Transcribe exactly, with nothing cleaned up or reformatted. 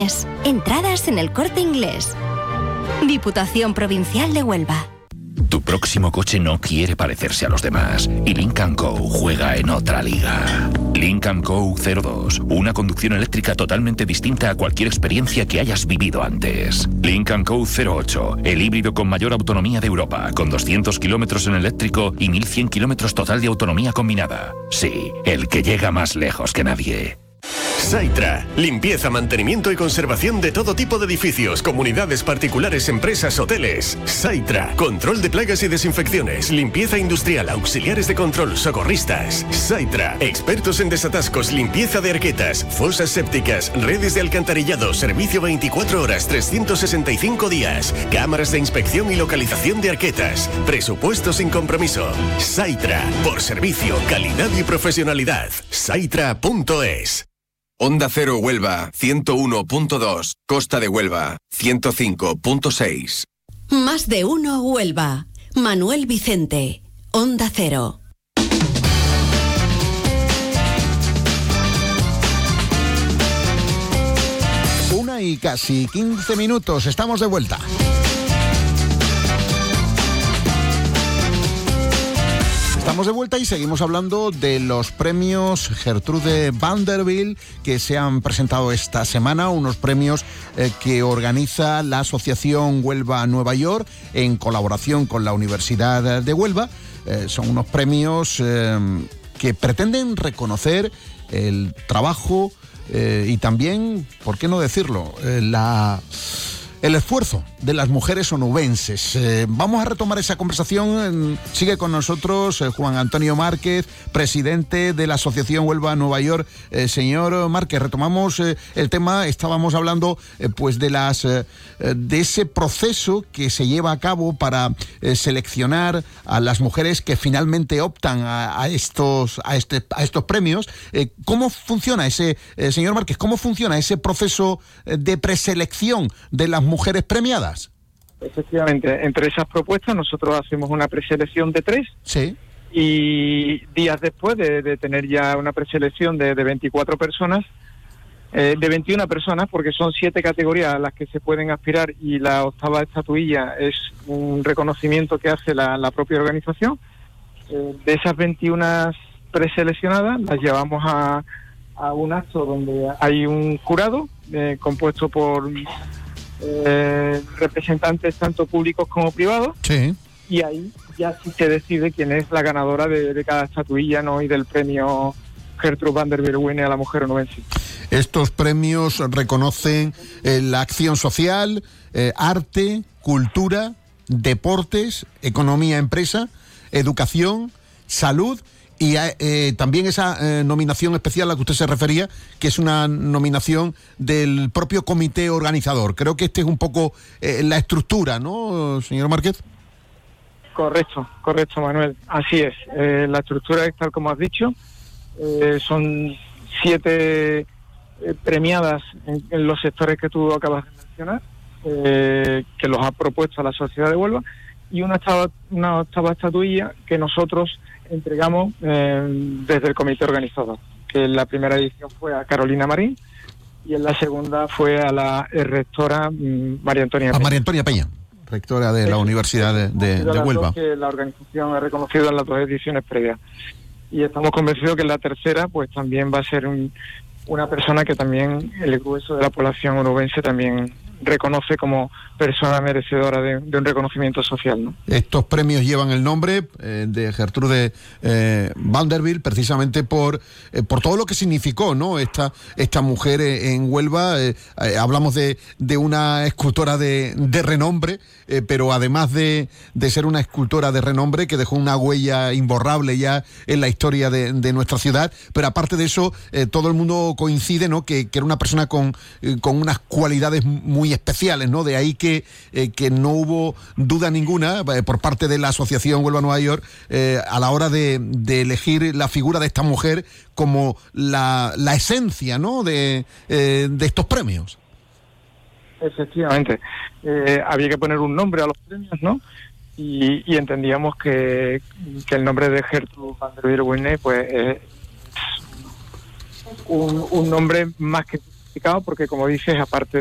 Entradas en El Corte Inglés. Diputación Provincial de Huelva. Tu próximo coche no quiere parecerse a los demás y Lincoln Co. juega en otra liga. Lincoln Co. cero dos, una conducción eléctrica totalmente distinta a cualquier experiencia que hayas vivido antes. Lincoln Co. cero ocho, el híbrido con mayor autonomía de Europa, con doscientos kilómetros en eléctrico y mil cien kilómetros total de autonomía combinada. Sí, el que llega más lejos que nadie. Saitra, limpieza, mantenimiento y conservación de todo tipo de edificios, comunidades particulares, empresas, hoteles. Saitra, control de plagas y desinfecciones, limpieza industrial, auxiliares de control, socorristas. Saitra, expertos en desatascos, limpieza de arquetas, fosas sépticas, redes de alcantarillado, servicio veinticuatro horas, trescientos sesenta y cinco días, cámaras de inspección y localización de arquetas, presupuesto sin compromiso. Saitra, por servicio, calidad y profesionalidad. Saitra punto es. Onda Cero Huelva, ciento uno punto dos. Costa de Huelva, ciento cinco punto seis. Más de uno Huelva. Manuel Vicente, Onda Cero. Una y casi quince minutos, estamos de vuelta. Estamos de vuelta y seguimos hablando de los premios Gertrude Vanderbilt que se han presentado esta semana, unos premios eh, que organiza la Asociación Huelva Nueva York en colaboración con la Universidad de Huelva. Eh, son unos premios eh, que pretenden reconocer el trabajo eh, y también, ¿por qué no decirlo?, eh, la... el esfuerzo de las mujeres onubenses. Eh, vamos a retomar esa conversación. Sigue con nosotros eh, Juan Antonio Márquez, presidente de la Asociación Huelva Nueva York. Eh, señor Márquez, retomamos eh, el tema. Estábamos hablando eh, pues de las eh, de ese proceso que se lleva a cabo para eh, seleccionar a las mujeres que finalmente optan a, a estos a este a estos premios. Eh, ¿Cómo funciona ese eh, señor Márquez? ¿Cómo funciona ese proceso de preselección de las mujeres premiadas? Efectivamente, entre esas propuestas nosotros hacemos una preselección de tres. Sí. Y días después de, de tener ya una preselección de, de veinticuatro personas, eh, de veintiuna personas, porque son siete categorías a las que se pueden aspirar y la octava estatuilla es un reconocimiento que hace la, la propia organización. Eh, de esas veintiuna preseleccionadas las llevamos a, a un acto donde hay un jurado eh, compuesto por Eh, representantes tanto públicos como privados. Sí. Y ahí ya sí se decide quién es la ganadora de, de cada estatuilla, ¿no? Y del premio Gertrude Vanderbilt Winnie a la mujer onubense. Estos premios reconocen eh, la acción social, eh, arte, cultura, deportes, economía, empresa, educación, salud. Y eh, también esa eh, nominación especial a la que usted se refería, que es una nominación del propio comité organizador. Creo que este es un poco eh, la estructura, ¿no, señor Márquez? Correcto, correcto, Manuel. Así es. Eh, la estructura es tal como has dicho. Eh, son siete eh, premiadas en, en los sectores que tú acabas de mencionar, eh, que los ha propuesto la Sociedad de Huelva, y una octava, una octava estatuilla que nosotros entregamos eh, desde el comité organizador, que en la primera edición fue a Carolina Marín y en la segunda fue a la rectora mm, María Antonia Peña. A María Antonia Peña, rectora de la sí, Universidad de, de, de Huelva. Que la organización ha reconocido en las dos ediciones previas. Y estamos convencidos que en la tercera pues también va a ser un, una persona que también el grueso de la población onubense también reconoce como persona merecedora de, de un reconocimiento social, ¿no? Estos premios llevan el nombre eh, de Gertrude eh, Vanderbilt, precisamente por eh, por todo lo que significó, ¿no? Esta esta mujer eh, en Huelva. Eh, eh, hablamos de, de una escultora de, de renombre, eh, pero además de, de ser una escultora de renombre que dejó una huella imborrable ya en la historia de, de nuestra ciudad, pero aparte de eso, eh, todo el mundo coincide, ¿no? Que, que era una persona con, eh, con unas cualidades muy especiales, ¿no? De ahí que, eh, que no hubo duda ninguna eh, por parte de la Asociación Huelva Nueva York eh, a la hora de, de elegir la figura de esta mujer como la, la esencia, ¿no? de, eh, de estos premios. Efectivamente. Eh, había que poner un nombre a los premios, ¿no? Y, y entendíamos que, que el nombre de Gertrude Vanderbilt Winnie pues es un, un nombre más que complicado porque, como dices, aparte